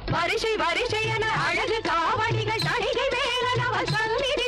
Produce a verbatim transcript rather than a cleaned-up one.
வரிசை வரிசையென அழகு காவடிகள் தணிகை வேலன் அவர் சந்நிதி